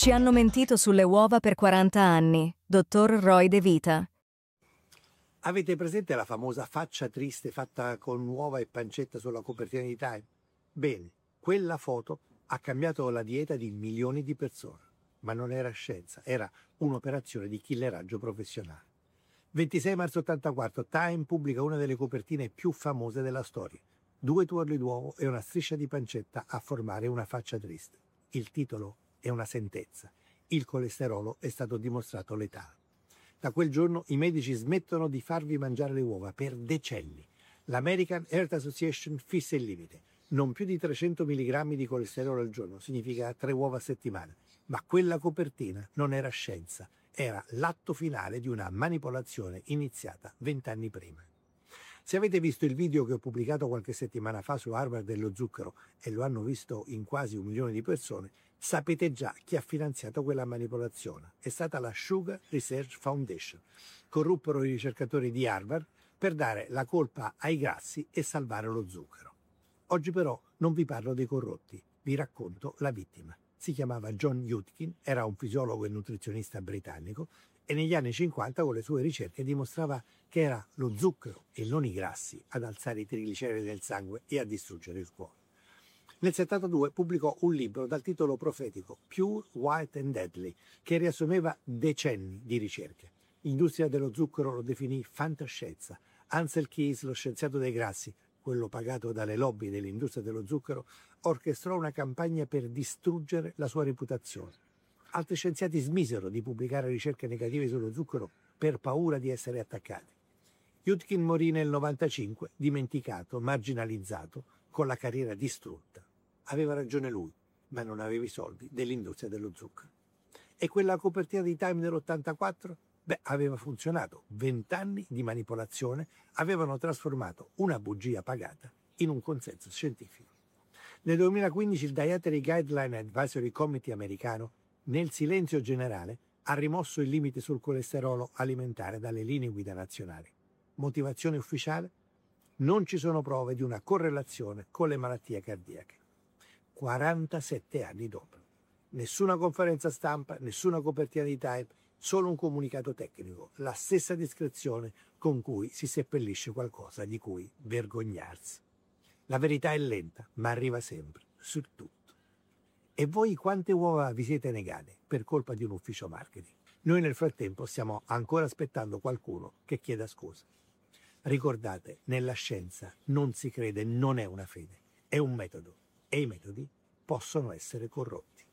Ci hanno mentito sulle uova per 40 anni. Dottor Roy De Vita. Avete presente la famosa faccia triste fatta con uova e pancetta sulla copertina di Time? Bene, quella foto ha cambiato la dieta di milioni di persone. Ma non era scienza, era un'operazione di killeraggio professionale. 26 marzo 84, Time pubblica una delle copertine più famose della storia. 2 tuorli d'uovo e una striscia di pancetta a formare una faccia triste. Il titolo è una sentenza. Il colesterolo è stato dimostrato letale. Da quel giorno i medici smettono di farvi mangiare le uova per decenni. L'American Heart Association fissa il limite. Non più di 300 mg di colesterolo al giorno, significa 3 uova a settimana. Ma quella copertina non era scienza, era l'atto finale di una manipolazione iniziata 20 anni prima. Se avete visto il video che ho pubblicato qualche settimana fa su Harvard dello zucchero e lo hanno visto in quasi 1 milione di persone, sapete già chi ha finanziato quella manipolazione. È stata la Sugar Research Foundation. Corruppero i ricercatori di Harvard per dare la colpa ai grassi e salvare lo zucchero. Oggi però non vi parlo dei corrotti, vi racconto la vittima. Si chiamava John Yudkin, era un fisiologo e nutrizionista britannico e negli anni 50 con le sue ricerche dimostrava che era lo zucchero e non i grassi ad alzare i trigliceridi del sangue e a distruggere il cuore. Nel 72 pubblicò un libro dal titolo profetico Pure, White and Deadly, che riassumeva decenni di ricerche. L'industria dello zucchero lo definì fantascienza. Ansel Keys, lo scienziato dei grassi, quello pagato dalle lobby dell'industria dello zucchero, orchestrò una campagna per distruggere la sua reputazione. Altri scienziati smisero di pubblicare ricerche negative sullo zucchero per paura di essere attaccati. Yudkin morì nel 95, dimenticato, marginalizzato, con la carriera distrutta. Aveva ragione lui, ma non aveva i soldi dell'industria dello zucchero. E quella copertina di Time dell'84? Beh, aveva funzionato. 20 anni di manipolazione avevano trasformato una bugia pagata in un consenso scientifico. Nel 2015 il Dietary Guideline Advisory Committee americano, nel silenzio generale, ha rimosso il limite sul colesterolo alimentare dalle linee guida nazionali. Motivazione ufficiale? Non ci sono prove di una correlazione con le malattie cardiache. 47 anni dopo. Nessuna conferenza stampa, nessuna copertina di Time, solo un comunicato tecnico, la stessa discrezione con cui si seppellisce qualcosa di cui vergognarsi. La verità è lenta, ma arriva sempre, su tutto. E voi quante uova vi siete negate per colpa di un ufficio marketing? Noi nel frattempo stiamo ancora aspettando qualcuno che chieda scusa. Ricordate, nella scienza non si crede, non è una fede, è un metodo e i metodi possono essere corrotti.